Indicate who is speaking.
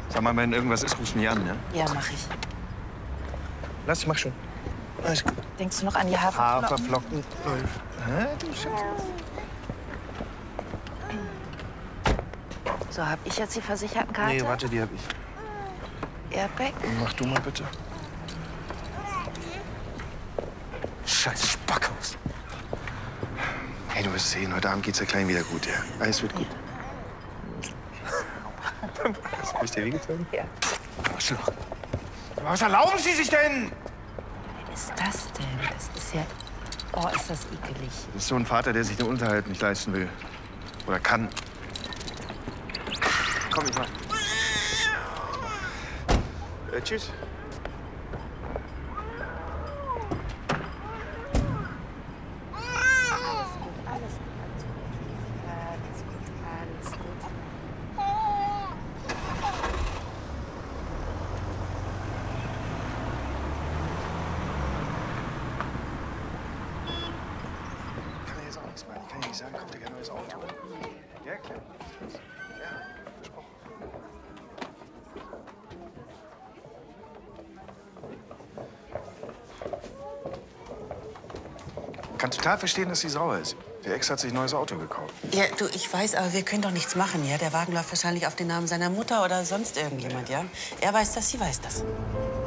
Speaker 1: Sag mal, wenn irgendwas ist, rufst du mich an, ne?
Speaker 2: Ja, mach ich.
Speaker 1: Ich mach schon. Alles gut.
Speaker 2: Denkst du noch an die Haferflocken?
Speaker 1: Haferflocken. Hä, du Schatz?
Speaker 2: So, hab ich jetzt die Versichertenkarte?
Speaker 1: Nee, warte, die hab ich.
Speaker 2: Airbag?
Speaker 1: Mach du mal bitte. Scheiß Spackhaus. Hey, du wirst sehen, heute Abend geht's der Kleinen wieder gut, ja? Alles wird gut. Hab ich dir wehgetan?
Speaker 2: Ja.
Speaker 1: Arschloch. Was erlauben Sie sich denn?
Speaker 2: Was ist das denn? Das ist ja... Oh, ist das ekelig.
Speaker 1: Das ist so ein Vater, der sich den Unterhalt nicht leisten will. Oder kann. Komm, ich mach. Tschüss.
Speaker 2: Alles gut.
Speaker 1: Ich kann dir jetzt auch nichts machen. Ich kann dir nicht sagen, kauf dir kein neues Auto. Ja, klar. Ja, versprochen. Ich kann total verstehen, dass sie sauer ist. Der Ex hat sich ein neues Auto gekauft.
Speaker 3: Ja, du, ich weiß, aber wir können doch nichts machen, ja? Der Wagen läuft wahrscheinlich auf den Namen seiner Mutter oder sonst irgendjemand, ja? Er weiß das, sie weiß das.